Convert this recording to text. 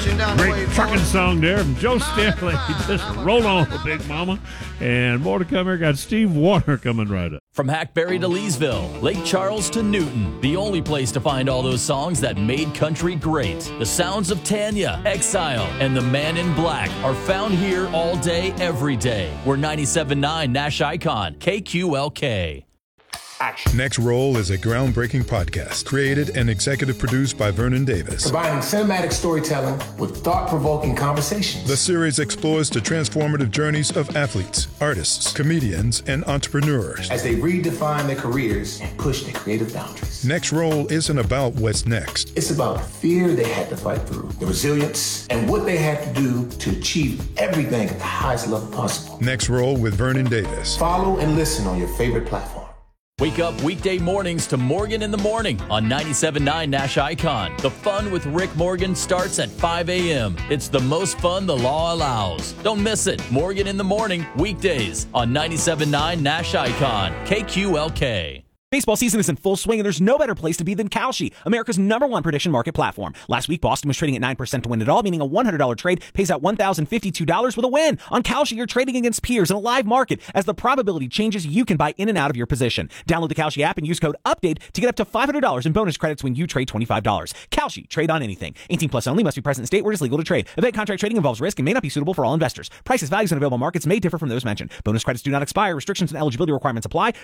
Great trucking song there from Joe Stanley. Just roll on, Big Mama. And more to come here. Got Steve Warner coming right up. From Hackberry to Leesville, Lake Charles to Newton, the only place to find all those songs that made country great. The sounds of Tanya, Exile, and The Man in Black are found here all day, every day. We're 97.9 Nash Icon, KQLK. Action. Next Roll is a groundbreaking podcast created and executive produced by Vernon Davis. Combining cinematic storytelling with thought-provoking conversations. The series explores the transformative journeys of athletes, artists, comedians, and entrepreneurs as they redefine their careers and push their creative boundaries. Next Roll isn't about what's next. It's about the fear they had to fight through, the resilience, and what they had to do to achieve everything at the highest level possible. Next Roll with Vernon Davis. Follow and listen on your favorite platform. Wake up weekday mornings to Morgan in the Morning on 97.9 Nash Icon. The fun with Rick Morgan starts at 5 a.m. It's the most fun the law allows. Don't miss it. Morgan in the Morning, weekdays on 97.9 Nash Icon, KQLK. Baseball season is in full swing, and there's no better place to be than Kalshi, America's #1 prediction market platform. Last week, Boston was trading at 9% to win it all, meaning a $100 trade pays out $1,052 with a win. On Kalshi, you're trading against peers in a live market. As the probability changes, you can buy in and out of your position. Download the Kalshi app and use code UPDATE to get up to $500 in bonus credits when you trade $25. Kalshi, trade on anything. 18 plus only, must be present in state where it is legal to trade. Event contract trading involves risk and may not be suitable for all investors. Prices, values, and available markets may differ from those mentioned. Bonus credits do not expire. Restrictions and eligibility requirements apply.